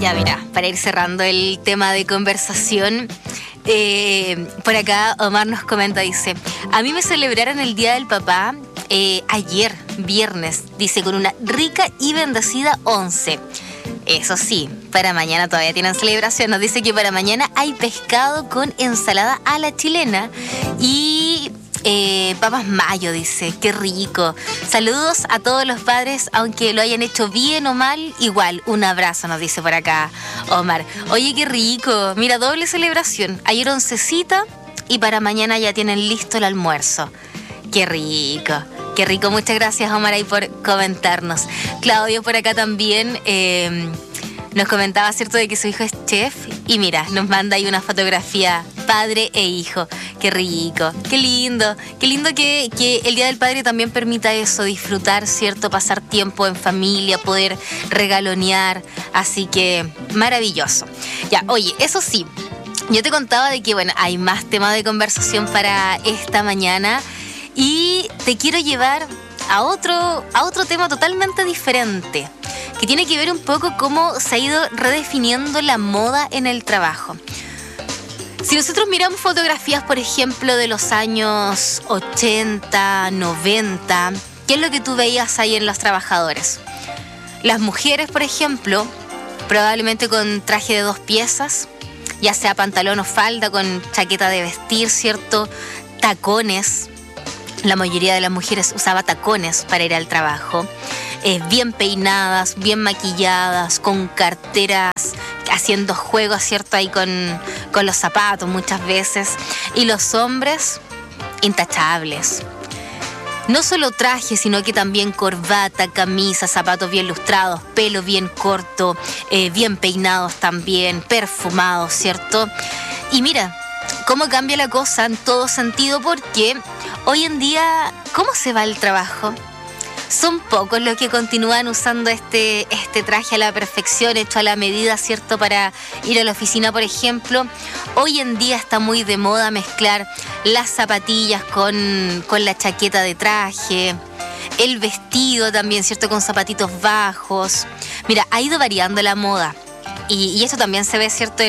Ya mira, para ir cerrando el tema de conversación, por acá Omar nos comenta, dice: a mí me celebraron el Día del Papá ayer, viernes, dice, con una rica y bendecida 11. Eso sí, para mañana todavía tienen celebración. Nos dice que para mañana hay pescado con ensalada a la chilena y papas mayo, dice. Qué rico. Saludos a todos los padres, aunque lo hayan hecho bien o mal, igual, un abrazo, nos dice por acá Omar. Oye, qué rico. Mira, doble celebración. Ayer oncecita y para mañana ya tienen listo el almuerzo. Qué rico. Qué rico, muchas gracias Omar ahí por comentarnos. Claudio por acá también nos comentaba, ¿cierto?, de que su hijo es chef. Y mira, nos manda ahí una fotografía, padre e hijo. Qué rico, qué lindo que el Día del Padre también permita eso, disfrutar, ¿cierto?, pasar tiempo en familia, poder regalonear. Así que maravilloso. Ya, oye, eso sí, yo te contaba de que, bueno, hay más temas de conversación para esta mañana. Y te quiero llevar a otro tema totalmente diferente, que tiene que ver un poco cómo se ha ido redefiniendo la moda en el trabajo. Si nosotros miramos fotografías, por ejemplo, de los años 80, 90, ¿qué es lo que tú veías ahí en los trabajadores? Las mujeres, por ejemplo, probablemente con traje de 2 piezas, ya sea pantalón o falda, con chaqueta de vestir, ¿cierto?, tacones. La mayoría de las mujeres usaba tacones para ir al trabajo, bien peinadas, bien maquilladas, con carteras, haciendo juegos, ¿cierto?, ahí con los zapatos muchas veces. Y los hombres, intachables. No solo traje, sino que también corbata, camisa, zapatos bien lustrados, pelo bien corto, bien peinados también, perfumados, ¿cierto? Y mira, cómo cambia la cosa en todo sentido, porque hoy en día, ¿cómo se va el trabajo? Son pocos los que continúan usando este traje a la perfección, hecho a la medida, ¿cierto?, para ir a la oficina, por ejemplo. Hoy en día está muy de moda mezclar las zapatillas con la chaqueta de traje, el vestido también, ¿cierto?, con zapatitos bajos. Mira, ha ido variando la moda. Y eso también se ve, ¿cierto?,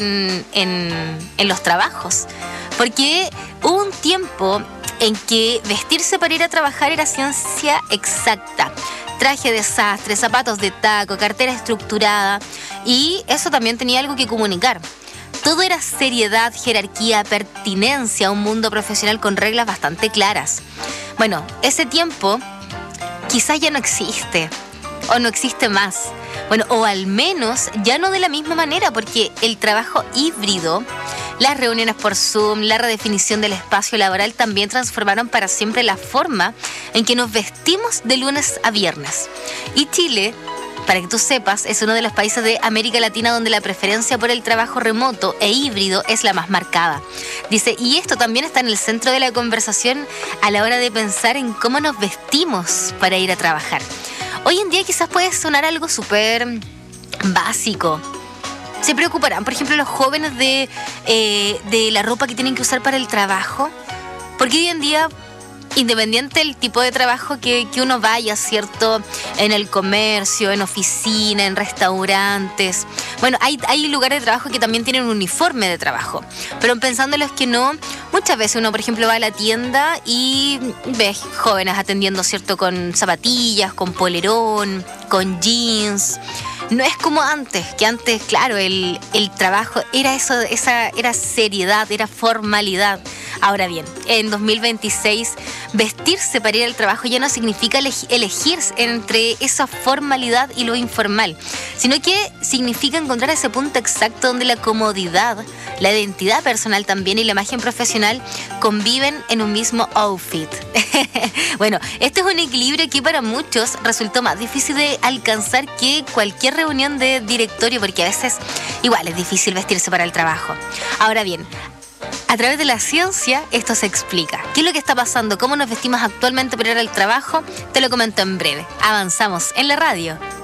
en los trabajos. Porque hubo un tiempo en que vestirse para ir a trabajar era ciencia exacta. Traje de sastre, zapatos de taco, cartera estructurada. Y eso también tenía algo que comunicar. Todo era seriedad, jerarquía, pertinencia a un mundo profesional con reglas bastante claras. Bueno, ese tiempo quizás ya no existe. O no existe más. Bueno, o al menos ya no de la misma manera, porque el trabajo híbrido, las reuniones por Zoom, la redefinición del espacio laboral también transformaron para siempre la forma en que nos vestimos de lunes a viernes. Y Chile, para que tú sepas, es uno de los países de América Latina donde la preferencia por el trabajo remoto e híbrido es la más marcada. Dice, y esto también está en el centro de la conversación a la hora de pensar en cómo nos vestimos para ir a trabajar. Hoy en día quizás puede sonar algo súper básico. ¿Se preocuparán, por ejemplo, los jóvenes de la ropa que tienen que usar para el trabajo? Porque hoy en día, independiente del tipo de trabajo que uno vaya, ¿cierto?, en el comercio, en oficina, en restaurantes. Bueno, hay lugares de trabajo que también tienen un uniforme de trabajo. Pero pensando en los que no, muchas veces uno, por ejemplo, va a la tienda y ve jóvenes atendiendo, ¿cierto?, con zapatillas, con polerón, con jeans. No es como antes, que antes, claro, el trabajo era eso, era seriedad, era formalidad. Ahora bien, en 2026, vestirse para ir al trabajo ya no significa elegir entre esa formalidad y lo informal, sino que significa encontrar ese punto exacto donde la comodidad, la identidad personal también y la imagen profesional conviven en un mismo outfit. Bueno, este es un equilibrio que para muchos resultó más difícil de alcanzar que cualquier reunión de directorio, porque a veces igual es difícil vestirse para el trabajo. Ahora bien, a través de la ciencia esto se explica. ¿Qué es lo que está pasando? ¿Cómo nos vestimos actualmente para ir al trabajo? Te lo comento en breve. Avanzamos en la radio.